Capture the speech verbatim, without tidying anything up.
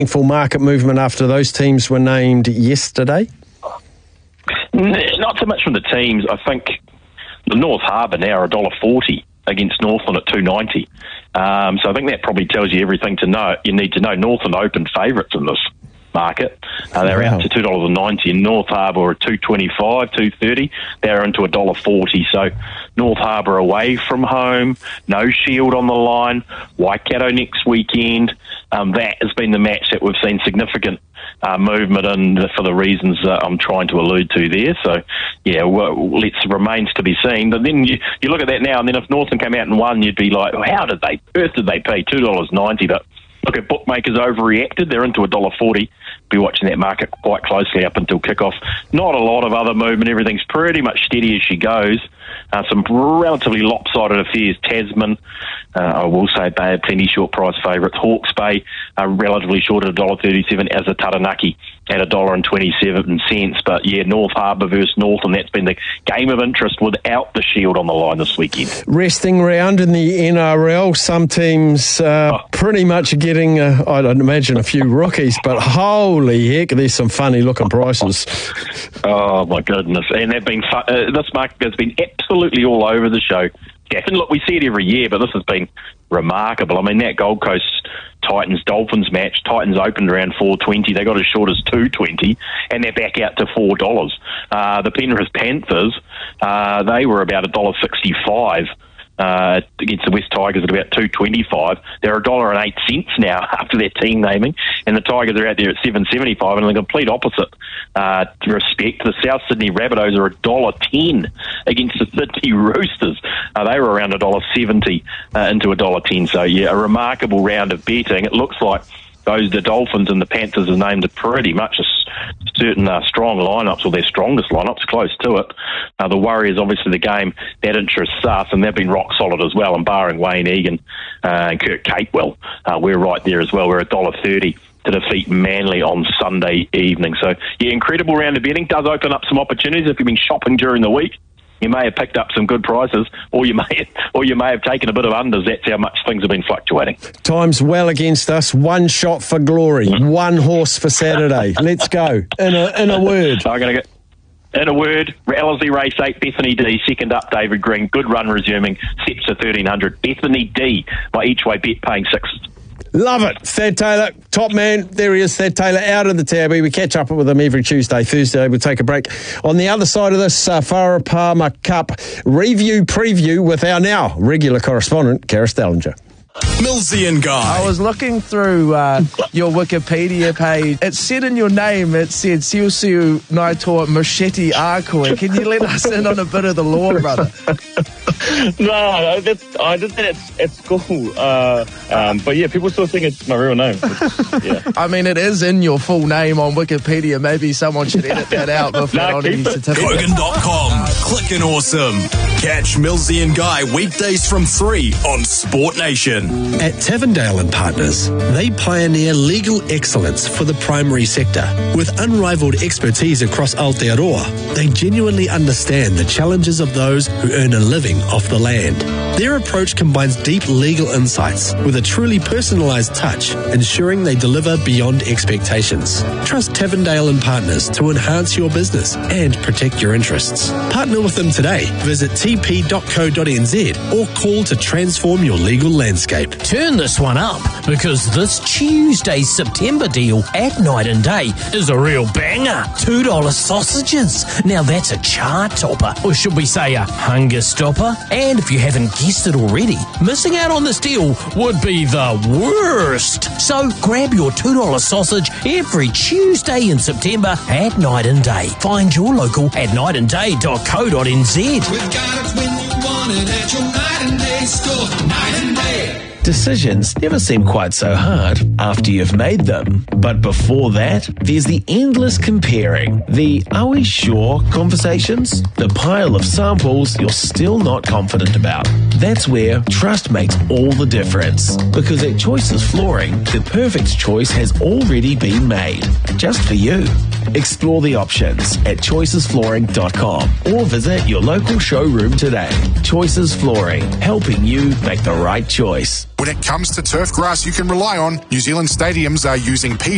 Full market movement after those teams were named yesterday? Not so much from the teams. I think the North Harbour now are one dollar forty against Northland at two ninety. Um, so I think that probably tells you everything to know. You need to know Northland open favourites in this market. Uh, they're wow. out to two dollars ninety, and North Harbour are two twenty-five, two thirty. They're into one dollar forty. So North Harbour away from home, no Shield on the line, Waikato next weekend. Um, that has been the match that we've seen significant uh, movement in for the reasons uh, I'm trying to allude to there. So, yeah, well, let's remains to be seen. But then you, you look at that now, and then if Northland came out and won, you'd be like, well, how did they, earth did they pay two dollars ninety? But look, at bookmakers overreacted. They're into one dollar forty. Be watching that market quite closely up until kickoff. Not a lot of other movement. Everything's pretty much steady as she goes. Uh, some relatively lopsided affairs. Tasman, uh, I will say they have plenty short price favourites. Hawke's Bay are relatively short at one dollar thirty-seven, as a Taranaki at one dollar twenty-seven. But yeah, North Harbour versus North, and that's been the game of interest without the Shield on the line this weekend. Resting round in the N R L, some teams uh, oh. pretty much getting, uh, I'd imagine, a few rookies, but holy heck, there's some funny looking prices. Oh my goodness. And they've been, fu- uh, this market has been absolutely all over the show. Yeah, and look, we see it every year, but this has been remarkable. I mean, that Gold Coast Titans-Dolphins match, Titans opened around four twenty. They got as short as two twenty, and they're back out to four dollars. Uh, the Penrith Panthers, uh, they were about one dollar sixty-five. Uh, against the West Tigers at about two twenty-five. They're a dollar and eight cents now after their team naming, and the Tigers are out there at seven seventy-five. And in the complete opposite uh, respect, the South Sydney Rabbitohs are a dollar ten against the Sydney Roosters. Uh, they were around a dollar seventy uh, into a dollar ten. So yeah, a remarkable round of betting. It looks like those the Dolphins and the Panthers are named pretty much a certain uh, strong lineups, or their strongest lineups, close to it. Uh, the Warriors, obviously, the game that interests us, and they've been rock solid as well. And barring Wayne Egan uh, and Kurt Capewell, uh, we're right there as well. We're a dollar thirty to defeat Manly on Sunday evening. So yeah, incredible round of betting. Does open up some opportunities if you've been shopping during the week. You may have picked up some good prices, or you may, or you may have taken a bit of unders. That's how much things have been fluctuating. Time's well against us. One shot for glory. One horse for Saturday. Let's go. In a in a word. I'm going to go. In a word, Ellerslie Race eight, Bethany D, second up, David Green. Good run resuming. Steps to thirteen hundred. Bethany D, my each way bet paying six. Love it. Thad Taylor, top man. There he is, Thad Taylor, out of the tabby. We catch up with him every Tuesday, Thursday. We'll take a break. On the other side of this, uh, Farah Palmer Cup review preview with our now regular correspondent, Karis Dellinger. Millsy and Guy. I was looking through uh, your Wikipedia page. It said in your name, it said Siusiu Naitoa Machete Arkoi. Can you let us in on a bit of the lore, brother? No, that's, I did that at, at school. Uh, um, but yeah, people still think it's my real name. Which, yeah. I mean, it is in your full name on Wikipedia. Maybe someone should edit that out before no, on any certificate. Kogan dot com. Clickin' awesome. Catch Millsy and Guy weekdays from three on Sport Nation. At Tavendale and Partners, they pioneer legal excellence for the primary sector. With unrivaled expertise across Aotearoa, they genuinely understand the challenges of those who earn a living off the land. Their approach combines deep legal insights with a truly personalised touch, ensuring they deliver beyond expectations. Trust Tavendale and Partners to enhance your business and protect your interests. Partner with them today. Visit t p dot co dot n z or call to transform your legal landscape. Turn this one up, because this Tuesday's September deal at Night and Day is a real banger. two dollar sausages. Now that's a chart topper, or should we say a hunger stopper? And if you haven't guessed it already, missing out on this deal would be the worst. So grab your two dollar sausage every Tuesday in September at Night and Day. Find your local at night and day dot co dot n z. We've got it when you want it at your Night and Day store. Night and Day. Decisions never seem quite so hard after you've made them. But before that, there's the endless comparing. The "are we sure" conversations. The pile of samples you're still not confident about. That's where trust makes all the difference. Because at Choices Flooring, the perfect choice has already been made. Just for you. Explore the options at choices flooring dot com or visit your local showroom today. Choices Flooring, helping you make the right choice. When it comes to turf grass you can rely on, New Zealand stadiums are using P